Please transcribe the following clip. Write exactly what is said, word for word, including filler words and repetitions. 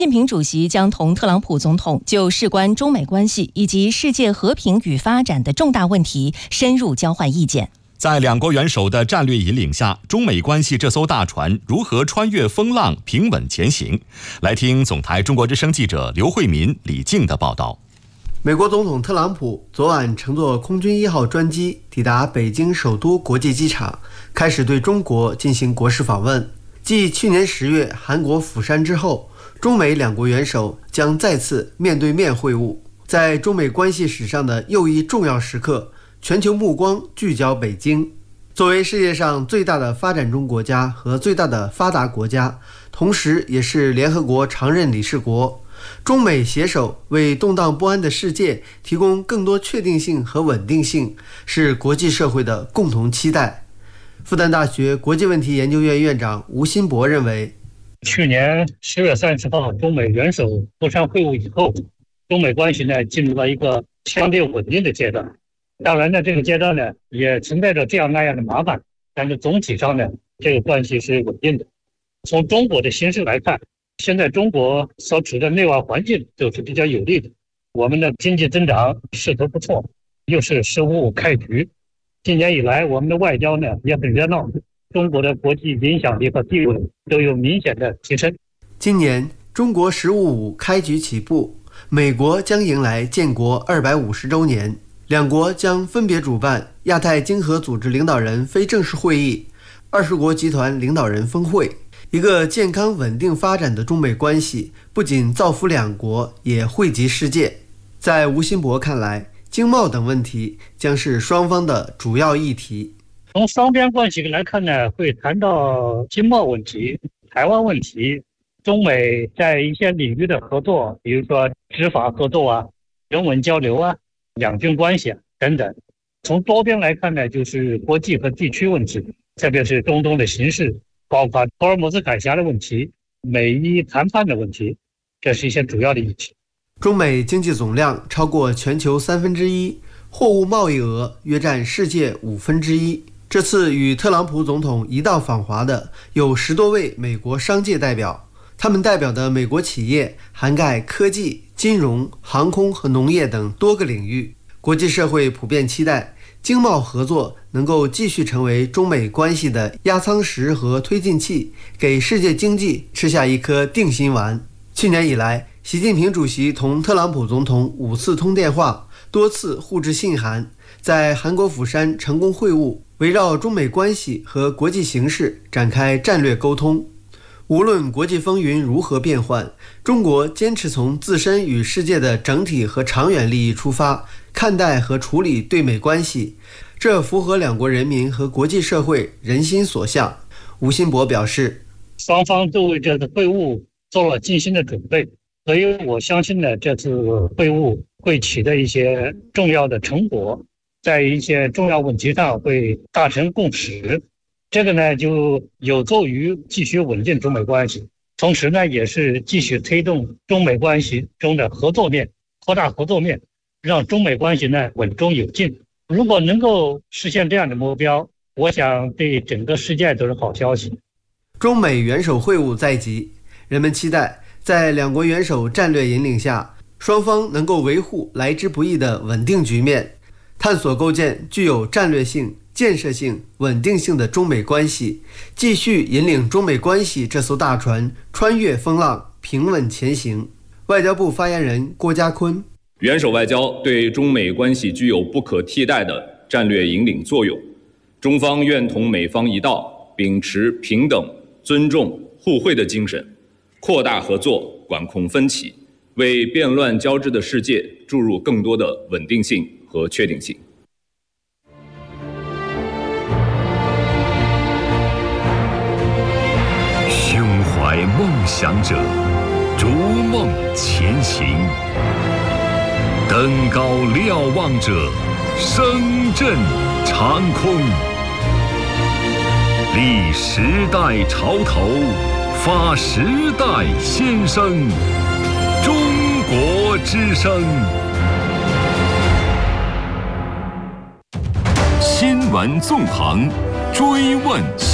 习近平主席将同特朗普总统就事关中美关系以及世界和平与发展的重大问题深入交换意见。 在两国元首的战略引领下，中美关系这艘大船如何穿越风浪，平稳前行？来听总台中国之声记者刘慧民、李静的报道。 美国总统特朗普昨晚乘坐空军一号专机抵达北京首都国际机场，开始对中国进行国事访问。继去年十月韩国釜山之后，中美两国元首将再次面对面会晤。在中美关系史上的又一重要时刻，全球目光聚焦北京。作为世界上最大的发展中国家和最大的发达国家，同时也是联合国常任理事国，中美携手为动荡不安的世界提供更多确定性和稳定性，是国际社会的共同期待。复旦大学国际问题研究院院长吴新博认为， 去年十月三十号中美元首釜山会晤以后，中美关系呢进入了一个相对稳定的阶段。当然呢，这个阶段呢也存在着这样那样的麻烦，但是总体上呢，这个关系是稳定的。从中国的形势来看，现在中国所处的内外环境都是比较有利的，我们的经济增长势头不错，又是十五五开局。今年以来，我们的外交呢也很热闹，中国的国际影响力和地位都有明显的提升。 今年中国十五五开局起步，美国将迎来建国二百五十周年，两国将分别主办亚太经合组织领导人非正式会议、二十国集团领导人峰会。一个健康稳定发展的中美关系不仅造福两国，也惠及世界。在吴新博看来，经贸等问题将是双方的主要议题。 从双边关系来看呢，会谈到经贸问题、台湾问题，中美在一些领域的合作，比如说执法合作啊、人文交流啊、两军关系啊等等。从多边来看呢，就是国际和地区问题，特别是中东的形势，包括霍尔木兹海峡的问题、美伊谈判的问题，这是一些主要的议题。 中美经济总量超过全球三分之一，货物贸易额约占世界五分之一。这次与特朗普总统一道访华的有十多位美国商界代表，他们代表的美国企业涵盖科技、金融、航空和农业等多个领域。国际社会普遍期待经贸合作能够继续成为中美关系的压舱石和推进器，给世界经济吃下一颗定心丸。去年以来，习近平主席同特朗普总统五次通电话，多次互致信函，在韩国釜山成功会晤，围绕中美关系和国际形势展开战略沟通。无论国际风云如何变幻，中国坚持从自身与世界的整体和长远利益出发，看待和处理对美关系，这符合两国人民和国际社会人心所向。吴新博表示， 双方都为这次会晤做了精心的准备，所以我相信呢，这次会晤会取得一些重要的成果，在一些重要问题上会达成共识。这个呢，就有助于继续稳定中美关系，同时呢，也是继续推动中美关系中的合作面，扩大合作面，让中美关系呢稳中有进。如果能够实现这样的目标，我想对整个世界都是好消息。 中美元首会晤在即，人们期待在两国元首战略引领下，双方能够维护来之不易的稳定局面，探索构建具有战略性、建设性、稳定性的中美关系，继续引领中美关系这艘大船穿越风浪，平稳前行。外交部发言人郭家坤， 元首外交对中美关系具有不可替代的战略引领作用，中方愿同美方一道，秉持平等、尊重、互惠的精神，扩大合作，管控分歧，为变乱交织的世界注入更多的稳定性和确定性。 胸怀梦想者，逐梦前行；登高瞭望者，声震长空。立时代潮头，发时代先声。中国之声。新闻纵横，追问